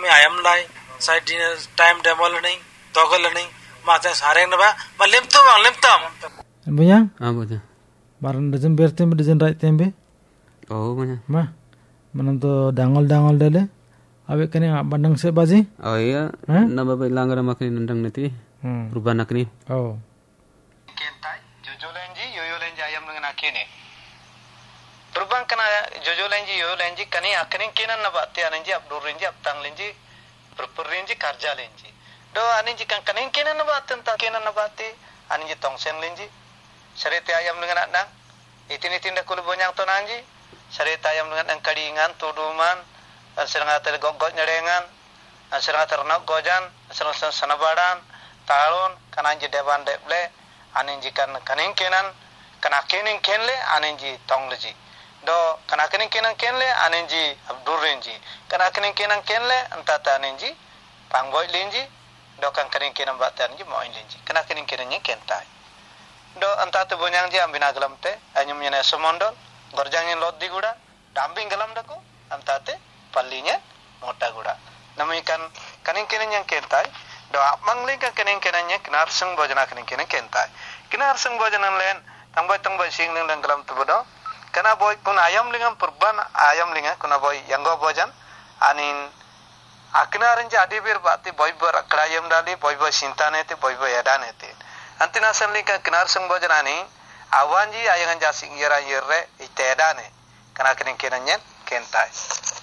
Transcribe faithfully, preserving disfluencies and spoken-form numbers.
mi ayam lai sai dinner time demol नहीं toggle नहीं macam sareng naba malim tu bang lim tam punya ah punya baran dejen bertem dejen right tembe oh punya mah manam to dangol dangol dele abe kene bandang se baji oh iya na baba langara makni nandang neti perubahan nakni oh kentai jojolenji yoyolenji ayam dengan akene perubahan kana jojolenji yoyolenji kani akene kenan nabati anenji abdurenji abtanglenji perperenji karjalenji do anenji kan kanen kenan nabati ta kenan nabati anenji tongsen lenji sarete ayam dengan nang itin itin dah kulu bonyang to nanji sarete ayam dengan nang kadingan tuduman serang atar goggot nyerengan serang atar nak gojan serang sanabadan talon kananji devan deble anenji kan kanen kenan kana kenen kenle anenji tongleji do kana kenen kenan kenle anenji abdurenji kana kenen kenan kenle antata anenji pangboy lenji do kan kenen kenan batanji moin lenji kana kenen kenan nye kentai do antata bonyang ji ambina galam te anyum nyene somondol gorjangin loddi guda dambing galam dako antate pallinya mota guda namikan kenen kenan yang kentai do mangli kan kenen kenan nye kinar sung bojana kenen kenan kentai kinar sung bojanan len tangboy tangboy sing nang galam tu bodo kana boy kun ayam lingam purban ayam linga kuna boy yanggo bojan anin akinarin jadi bir bati boy ber krayam dali boy boy sintane te boy boy edane te antina sanlika kinar sung bojan ani awanji ayangan jasing yera yerre itedane kana kenen kenan nyen kentai